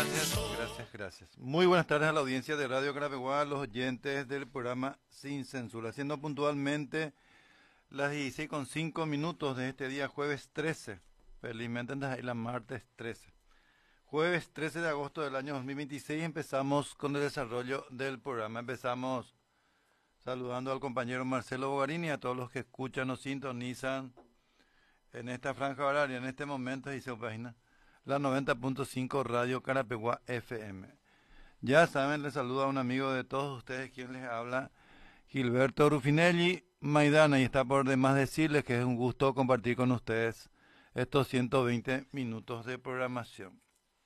Gracias. Muy buenas tardes a la audiencia de Radio Carapeguá, a los oyentes del programa Sin Censura, siendo puntualmente las 16:05 de este día jueves 13, felizmente en la martes 13. Jueves 13 de agosto del año 2026 empezamos con el desarrollo del programa. Empezamos saludando al compañero Marcelo Bogarini y a todos los que escuchan o sintonizan en esta franja horaria, en este momento, dice su página, la 90.5 Radio Carapeguá FM. Ya saben, les saluda a un amigo de todos ustedes, quien les habla, Gilberto Rufinelli Maidana, y está por demás decirles que es un gusto compartir con ustedes estos 120 minutos de programación.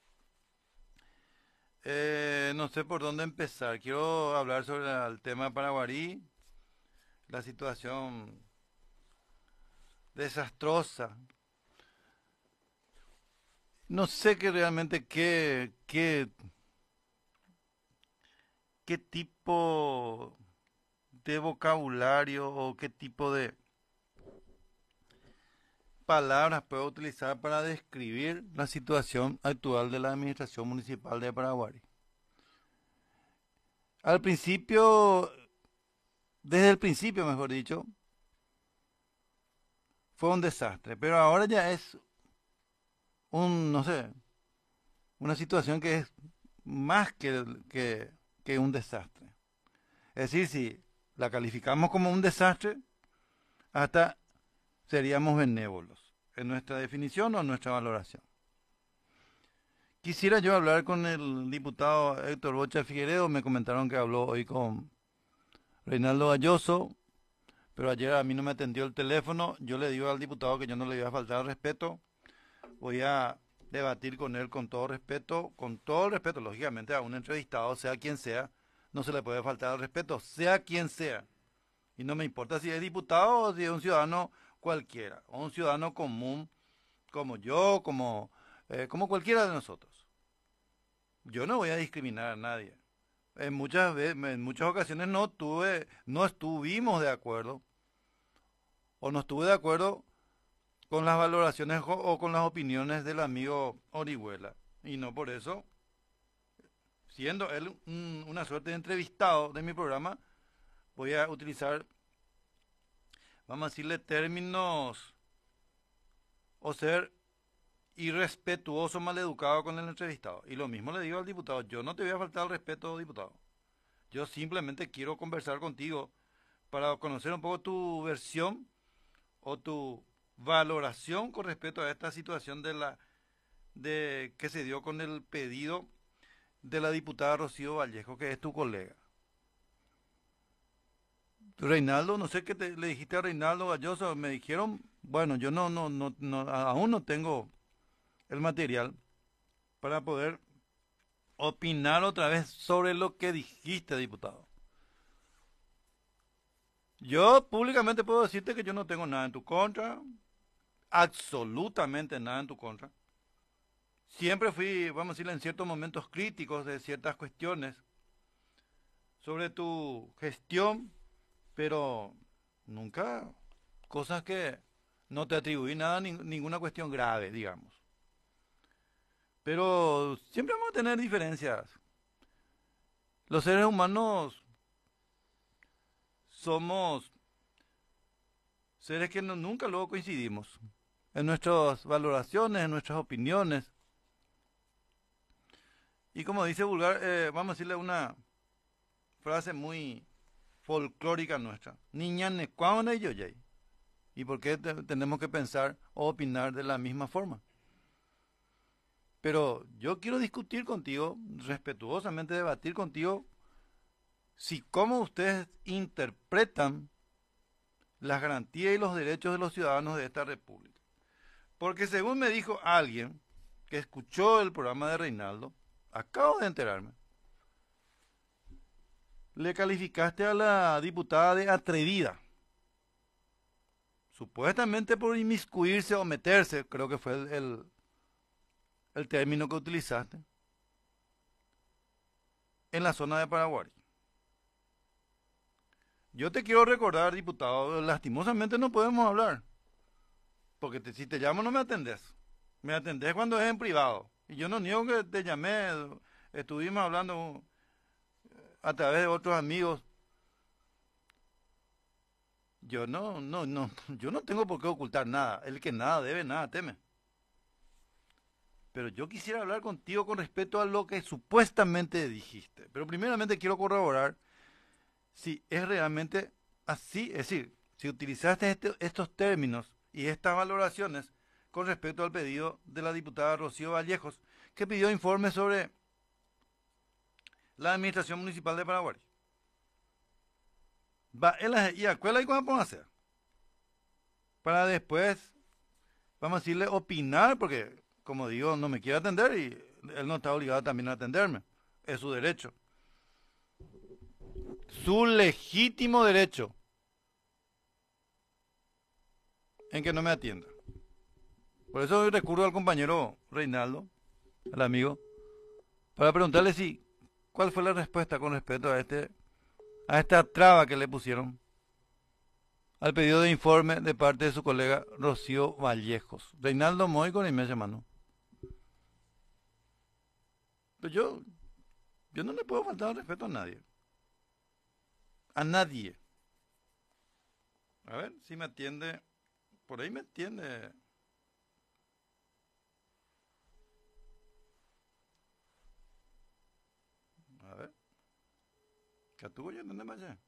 No sé por dónde empezar. Quiero hablar sobre el tema Paraguarí, la situación desastrosa. No sé realmente qué tipo de vocabulario o qué tipo de palabras puedo utilizar para describir la situación actual de la administración municipal de Paraguarí. Al principio, desde el principio, mejor dicho, fue un desastre, pero ahora ya es no sé, una situación que es más que un desastre. Es decir, si la calificamos como un desastre, hasta seríamos benévolos en nuestra definición o en nuestra valoración. Quisiera yo hablar con el diputado Héctor Bocha Figueredo. Me comentaron que habló hoy con Reinaldo Galloso, pero ayer a mí no me atendió el teléfono. Yo le digo al diputado que yo no le iba a faltar al respeto. Voy a debatir con él con todo respeto, lógicamente a un entrevistado, sea quien sea, no se le puede faltar al respeto, sea quien sea. Y no me importa si es diputado o si es un ciudadano cualquiera, o un ciudadano común como yo, como cualquiera de nosotros. Yo no voy a discriminar a nadie. En muchas ocasiones no estuvimos de acuerdo, o no estuve de acuerdo con las valoraciones o con las opiniones del amigo Orihuela. Y no por eso, siendo él una suerte de entrevistado de mi programa, voy a utilizar, vamos a decirle, términos o ser irrespetuoso, maleducado con el entrevistado. Y lo mismo le digo al diputado, yo no te voy a faltar al respeto, diputado. Yo simplemente quiero conversar contigo para conocer un poco tu versión o tu valoración con respecto a esta situación que se dio con el pedido de la diputada Rocío Vallejo, que es tu colega. Reinaldo, no sé qué le dijiste a Reinaldo Galloso, me dijeron, bueno, yo aún no tengo el material para poder opinar otra vez sobre lo que dijiste, diputado. Yo públicamente puedo decirte que yo no tengo nada en tu contra, absolutamente nada en tu contra. Siempre fui, vamos a decirle, en ciertos momentos críticos de ciertas cuestiones sobre tu gestión, pero nunca cosas que no te atribuí nada, ninguna cuestión grave, digamos. Pero siempre vamos a tener diferencias. Los seres humanos somos seres que nunca luego coincidimos en nuestras valoraciones, en nuestras opiniones. Y como dice vulgar, vamos a decirle una frase muy folclórica nuestra. Niña ne cuándo y yo. ¿Y por qué tenemos que pensar o opinar de la misma forma? Pero yo quiero discutir contigo, respetuosamente debatir contigo, si cómo ustedes interpretan las garantías y los derechos de los ciudadanos de esta república. Porque según me dijo alguien que escuchó el programa de Reinaldo, acabo de enterarme, le calificaste a la diputada de atrevida, supuestamente por inmiscuirse o meterse, creo que fue el término que utilizaste, en la zona de Paraguay. Yo te quiero recordar, diputado, lastimosamente no podemos hablar, porque si te llamo no me atendés. Me atendés cuando es en privado. Y yo no niego que te llamé, estuvimos hablando a través de otros amigos. Yo no tengo por qué ocultar nada. El que nada debe, nada teme. Pero yo quisiera hablar contigo con respecto a lo que supuestamente dijiste. Pero primeramente quiero corroborar si es realmente así. Es decir, si utilizaste estos términos y estas valoraciones con respecto al pedido de la diputada Rocío Vallejos, que pidió informes sobre la administración municipal de Paraguay. ¿Y a cuál hay que vamos a hacer? Para después, vamos a decirle, opinar, porque, como digo, no me quiere atender y él no está obligado también a atenderme. Es su derecho. Su legítimo derecho en que no me atienda. Por eso hoy recurro al compañero Reinaldo, al amigo, para preguntarle cuál fue la respuesta con respecto a esta traba que le pusieron al pedido de informe de parte de su colega Rocío Vallejos. Reinaldo Moy con inmensa mano. Pero yo no le puedo faltar el respeto a nadie. A nadie. A ver si me atiende. Por ahí me atiende. A ver. ¿Catugo ya entiende más allá?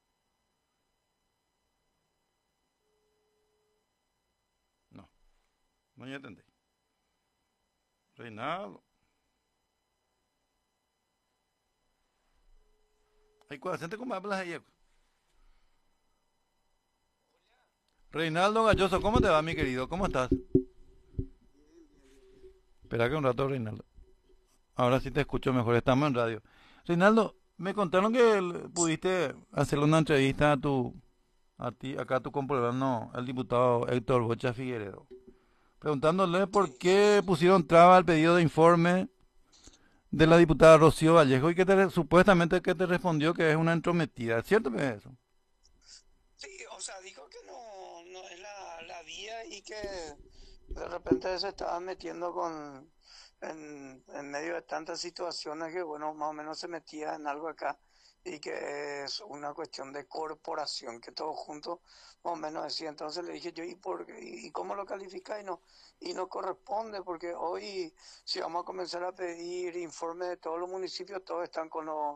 No, no ya entendí. Reinaldo. Hay cuadrante como hablas ahí. Reinaldo Galloso, ¿cómo te va, mi querido? ¿Cómo estás? Espera que un rato, Reinaldo. Ahora sí te escucho mejor, estamos en radio. Reinaldo, me contaron que pudiste hacerle una entrevista acá a tu compañero, el diputado Héctor Bocha Figueredo, preguntándole por qué pusieron traba al pedido de informe de la diputada Rocío Vallejo y supuestamente que te respondió que es una entrometida. ¿Es cierto que es eso? Sí, o sea, dijo que no es la vía y que de repente se estaba metiendo en medio de tantas situaciones que, bueno, más o menos se metía en algo acá y que es una cuestión de corporación, que todo junto más o menos decía. Entonces le dije yo, ¿y cómo lo califica? Y no corresponde, porque hoy si vamos a comenzar a pedir informes de todos los municipios, todos están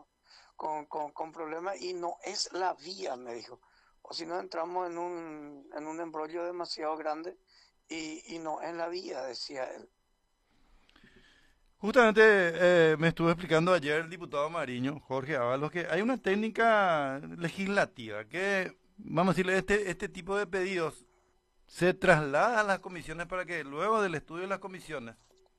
con problemas y no es la vía, me dijo. O si no entramos en un embrollo demasiado grande y no es la vía, decía él. Justamente me estuvo explicando ayer el diputado Mariño, Jorge Ábalos, que hay una técnica legislativa que, vamos a decirle, este tipo de pedidos se traslada a las comisiones para que luego del estudio de las comisiones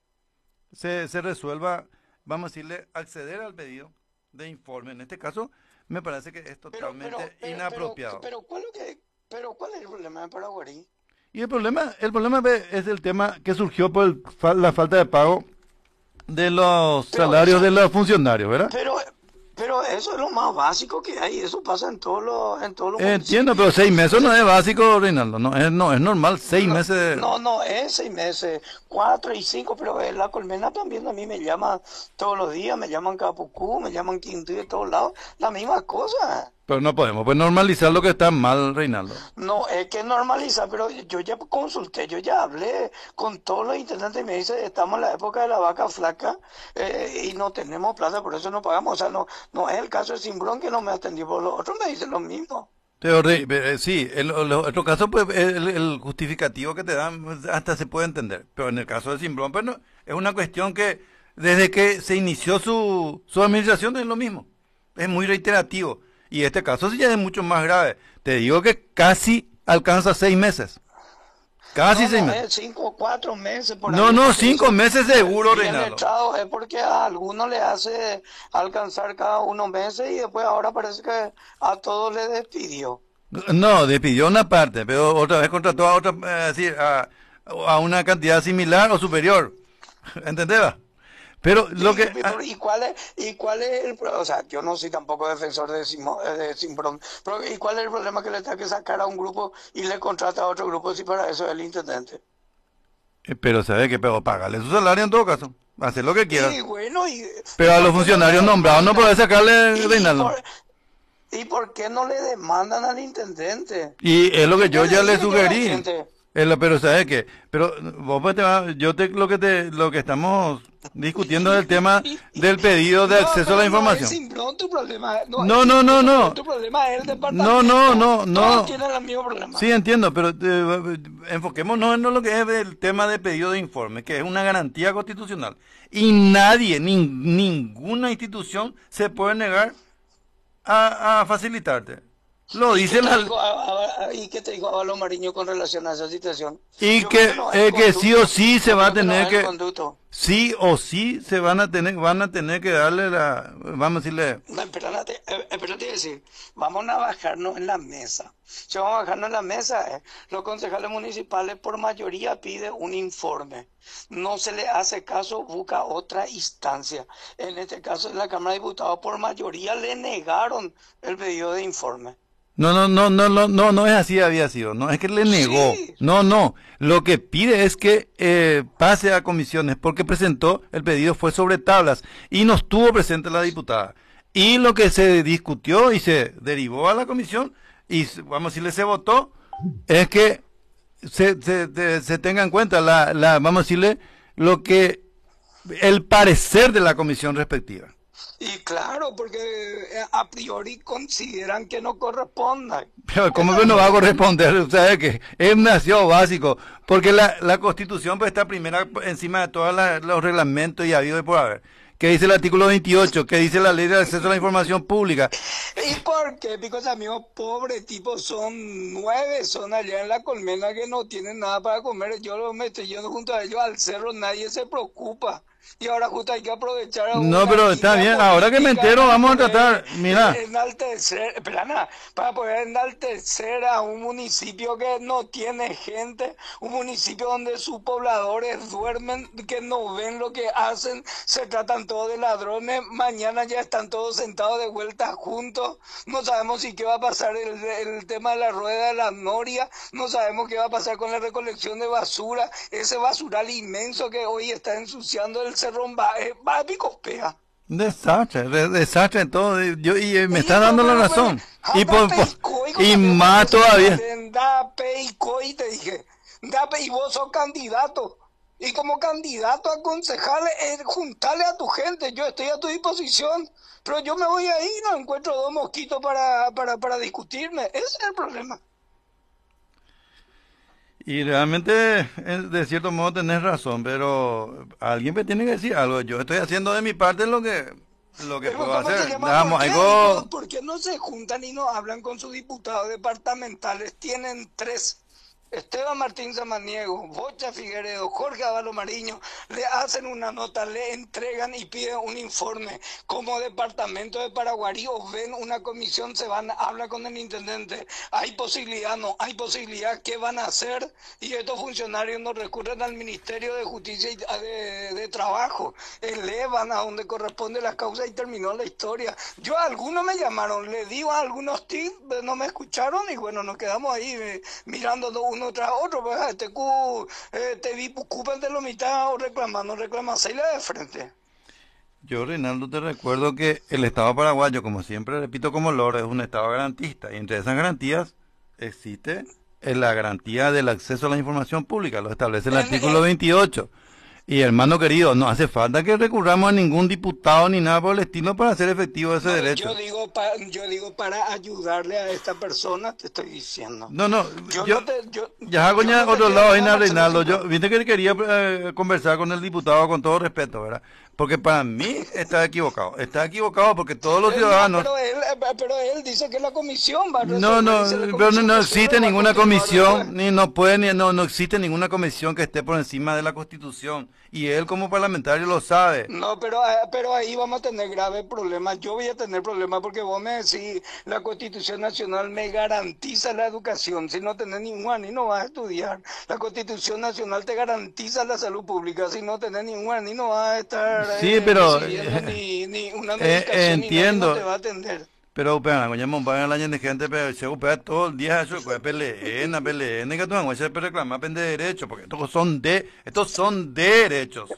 se resuelva, vamos a decirle, acceder al pedido de informe. En este caso, me parece que es totalmente inapropiado. Pero ¿cuál es el problema de Paraguay? Y el problema es el tema que surgió por la falta de pago de los Pero salarios eso, de los funcionarios, ¿verdad? pero, pero eso es lo más básico que hay, eso pasa en todos los Entiendo, pero municipios. 6 meses no Entonces, es básico, Reinaldo. No es normal, 6 meses. no es 6 meses, 4 y 5, pero la colmena también a mí me llama todos los días, me llaman Capucú, me llaman Quintú de todos lados, la misma cosa. Pero no podemos, pues normalizar lo que está mal, Reinaldo. No, es que normaliza, pero yo ya consulté, yo ya hablé con todos los intendentes y me dice, estamos en la época de la vaca flaca y no tenemos plata, por eso no pagamos. O sea, no es el caso de Simbrón que no me atendió, por los otros me dicen lo mismo. Pero, sí, el otro caso, pues, el justificativo que te dan, pues, hasta se puede entender. Pero en el caso de Simbrón, pues, no, es una cuestión que desde que se inició su administración es lo mismo. Es muy reiterativo. Y este caso sí ya es mucho más grave. Te digo que casi alcanza 6 meses. Casi No, seis no, meses. es 5 o 4 meses por No, ahí, no, porque cinco eso, meses seguro, bien Reinaldo. letrado, es porque a algunos le hace alcanzar cada unos meses y después ahora parece que a todos le despidió. No, despidió una parte, pero otra vez contrató a otra, decir, a una cantidad similar o superior. ¿Entendés? Va? Pero lo Sí, que... ¿y cuál es o sea, yo no soy tampoco defensor de Simbrón, pero ¿y cuál es el problema que le tenga que sacar a un grupo y le contrata a otro grupo si para eso es el intendente? Pero ¿sabe qué? Pero págale su salario en todo caso. Hacer lo que quiera. Y bueno, Pero ¿y a los por qué no le funcionarios nombrados no puede demandan? sacarle ¿Y reinaldo. por, y por qué no le demandan al intendente? Y es lo que Yo ya yo ya le le dije yo a la sugerí. gente. Pero ¿sabes qué? Pero vos pues lo que estamos discutiendo es el tema del pedido de No, acceso a la pero no es información. Simbrón tu problema, no es No, no, no, Simbrón no. tu problema es el No, no, departamento. no, Todos no. tienen el mismo problema. Sí, entiendo, pero enfoquémonos en lo que es el tema de pedido de informe, que es una garantía constitucional. Y nadie, ninguna institución se puede negar a facilitarte. Lo ¿Y qué dice te la... dijo, ¿y qué te dijo Álvaro Mariño con relación a esa situación? Y Yo creo que no es el que sí o conducto. sí se Yo va a creo que no tener es el que... conducto. Sí o sí se van a tener que darle la... Vamos a decirle... No, espérate decir, vamos a bajarnos en la mesa. Si vamos a bajarnos en la mesa, los concejales municipales por mayoría piden un informe. No se le hace caso, busca otra instancia. En este caso, en la Cámara de Diputados, por mayoría le negaron el pedido de informe. No, no, no, no, no, no, no es así había sido, no, es que le negó. Sí, No, no, lo que pide es que pase a comisiones porque presentó, el pedido fue sobre tablas y no estuvo presente la diputada. Y lo que se discutió y se derivó a la comisión y vamos a decirle se votó es que se tenga en cuenta vamos a decirle lo que, el parecer de la comisión respectiva. y claro, porque a priori consideran que no corresponda. Pero ¿cómo Esa que es no va a la- corresponder? O sea, es que es demasiado básico, porque la Constitución pues está primera encima de todos los reglamentos y habido y por haber. ¿Qué dice el artículo 28? ¿Qué dice la ley de acceso a la información pública? ¿Y por qué? Porque los amigos pobres, tipo, son 9, son allá en la colmena que no tienen nada para comer. Me estoy yendo junto a ellos al cerro, nadie se preocupa. Y ahora justo hay que aprovechar a No, una pero está línea bien, ahora que me política entero para vamos a poder tratar, mira, enaltecer, espera, nada, para poder enaltecer a un municipio que no tiene gente, un municipio donde sus pobladores duermen, que no ven lo que hacen, se tratan todos de ladrones, mañana ya están todos sentados de vuelta juntos, no sabemos si qué va a pasar el tema de la rueda de la noria, no sabemos qué va a pasar con la recolección de basura, ese basural inmenso que hoy está ensuciando el Cerrón va a Picopea. desastre en todo, me Y está dando la pero, razón, y, anda Peicoy con y la misma más todavía. da Peicoy, te dije, y vos sos candidato. Y como candidato a concejal, juntale a tu gente, yo estoy a tu disposición, pero yo me voy ahí y no encuentro dos mosquitos para discutirme, ese es el problema. Y realmente, de cierto modo, tenés razón, pero alguien me tiene que decir algo. Yo estoy haciendo de mi parte lo que puedo ¿Cómo se hacer. llama? Vamos, algo... ¿Por qué no se juntan y no hablan con sus diputados departamentales? Tienen tres. Esteban Martín Samaniego, Bocha Figueredo, Jorge Avalo Mariño, le hacen una nota, le entregan y piden un informe. Como departamento de Paraguarí, o ven una comisión, se van, habla con el intendente. Hay posibilidad, no hay posibilidad, ¿qué van a hacer? Y estos funcionarios no recurren al Ministerio de Justicia y de Trabajo, elevan a donde corresponde la causa y terminó la historia. Yo a algunos me llamaron, le digo a algunos tips, no me escucharon y bueno, nos quedamos ahí mirando uno tras otro, pues te vi ocupan de lo mitad o reclamas y la de frente. Yo, Reinaldo, te recuerdo que el Estado paraguayo, como siempre repito como loro, es un Estado garantista. Y entre esas garantías existe la garantía del acceso a la información pública. Lo establece el En, artículo 28. Y hermano querido, no hace falta que recurramos a ningún diputado ni nada por el estilo para hacer efectivo ese no, derecho. yo digo para ayudarle a esta persona, te estoy diciendo. No, no, Yo no te, yo, ya hago yo ya no te otro quiero lado, nada, Marcelo Reinaldo. Yo, Simbrón. viste que quería conversar con el diputado con todo respeto, ¿verdad? Porque para mí está equivocado. Está equivocado porque todos los No, ciudadanos... pero él dice que la comisión va a No, resolver, no, dice la pero comisión no resuelve, existe va a ninguna continuar después. comisión, ni no puede, ni, no existe ninguna comisión que esté por encima de la Constitución. Y él como parlamentario lo sabe. No, pero ahí vamos a tener graves problemas. Yo voy a tener problemas porque vos me decís, la Constitución Nacional me garantiza la educación. Si no tenés ninguna, ni no vas a estudiar. La Constitución Nacional te garantiza la salud pública. Si no tenés ninguna, ni no vas a estar Sí, pero recibiendo ni una medicación, ni nadie no entiendo, te va a atender. pero pero ya me van a la gente pero se ocupa todo el día eso que PLN que tú no se reclamar de derechos porque estos son derechos,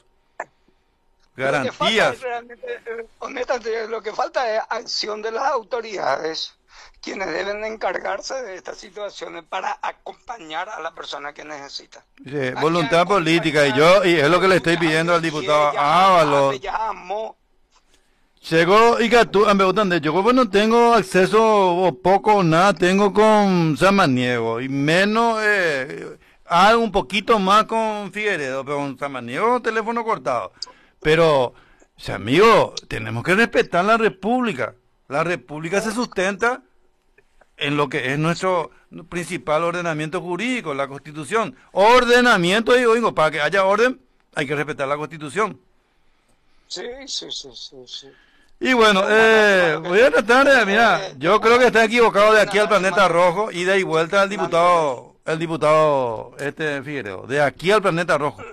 Lo que falta es garantías. realmente, honestamente, lo que falta es acción de las autoridades, quienes deben encargarse de estas situaciones para acompañar a la persona que necesita. Sí, Hay que voluntad política acompañar, y es lo que le estoy pidiendo al y diputado ella Ábalos. ya amó. Llegó y que tú, me gustan de yo como no tengo acceso o poco o nada tengo con Samaniego y menos algo un poquito más con Figueredo, pero con Samaniego teléfono cortado. Pero, o sea, amigo, tenemos que respetar la República. La República se sustenta en lo que es nuestro principal ordenamiento jurídico, la Constitución. Ordenamiento, digo, para que haya orden hay que respetar la Constitución. Sí, sí, sí, sí, sí. Y bueno, Es una lástima lo que voy a tratar de, mira, es yo creo que está equivocado de una aquí al lástima planeta lo que rojo y de ahí vuelta al Fernando. diputado Figueroa, de aquí al planeta rojo.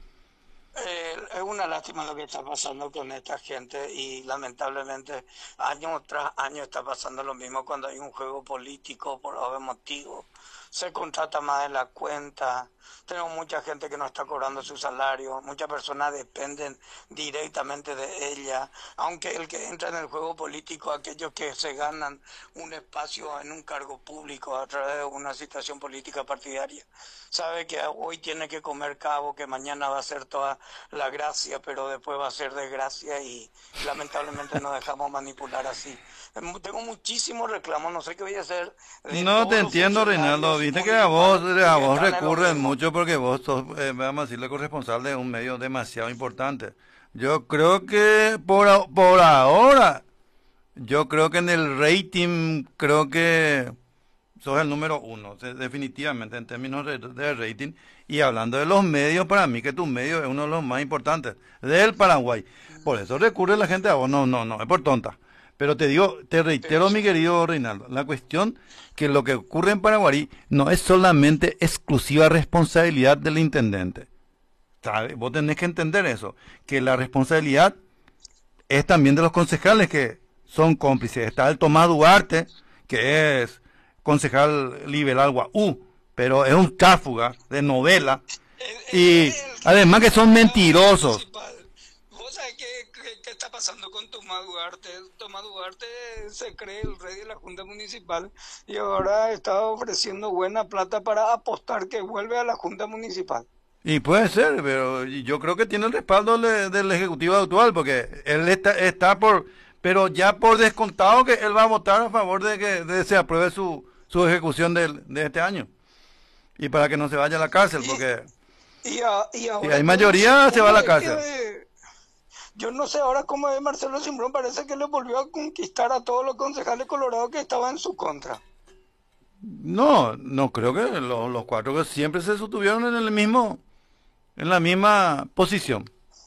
Es una lástima lo que está pasando con esta gente y lamentablemente año tras año está pasando lo mismo cuando hay un juego político por algún motivo. Se contrata más de la cuenta, tenemos mucha gente que no está cobrando su salario, muchas personas dependen directamente de ella, aunque el que entra en el juego político, aquellos que se ganan un espacio en un cargo público a través de una situación política partidaria, sabe que hoy tiene que comer cabo, que mañana va a ser toda la gracia, pero después va a ser desgracia y lamentablemente nos dejamos manipular así. Tengo muchísimos reclamos, no sé qué voy a hacer de No te todos los entiendo, Reinaldo, funcionarios viste que municipales a que vos están en lo recurren mismo. mucho porque vos sos, vamos a decirle, corresponsal de un medio demasiado importante. Yo creo que por ahora, yo creo que en el rating, creo que sos el número uno, definitivamente, en términos de rating. Y hablando de los medios, para mí que tu medio es uno de los más importantes del Paraguay. Por eso recurre la gente a vos. No, no, no, es por tonta. Pero te digo, te Pero reitero, sí, mi querido Reinaldo, la cuestión que lo que ocurre en Paraguay no es solamente exclusiva responsabilidad del intendente. ¿Sabe? Vos tenés que entender eso, que la responsabilidad es también de los concejales que son cómplices. Está el Tomás Duarte, que es concejal liberal Guaú, pero es un cáfuga de novela. Y es el que además que son controla la mentirosos. municipal. ¿Vos sabés qué está pasando con Tomás Duarte? Tomás Duarte se cree el rey de la Junta Municipal y ahora está ofreciendo buena plata para apostar que vuelve a la Junta Municipal. Y puede ser, pero yo creo que tiene el respaldo del Ejecutivo actual, porque él está pero ya por descontado que él va a votar a favor de que se apruebe su ejecución de este año. Y para que no se vaya a la cárcel, Y, porque y si ahora hay yo no sé mayoría se va a cómo la es cárcel. que yo no sé ahora cómo es Marcelo Simbrón, parece que le volvió a conquistar a todos los concejales colorados que estaban en su contra. No, no creo que los cuatro que siempre se sostuvieron en la misma posición.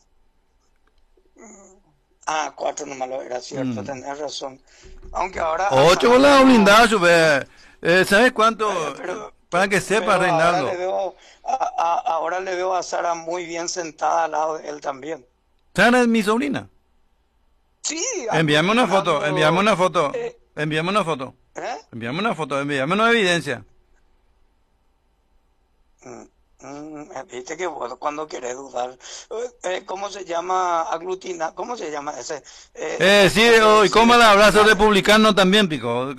Ah, cuatro nomás lo era cierto, Mm. tenés razón. Aunque ahora han Ocho con la salido, blindaje, ve. ¿Sabes cuánto? Para que sepa, pero ahora le Reinaldo. veo, ahora le veo a Sara muy bien sentada al lado de él también. Sara es mi sobrina. Sí, Envíame una foto, envíame aglutinando, una foto, eh, envíame una foto, ¿eh? envíame una evidencia. Mm, viste que vos cuando querés dudar, ¿cómo se llama aglutina? ¿Cómo se llama ese? Sí, Este que y como decide el abrazo personal. republicano también, pico.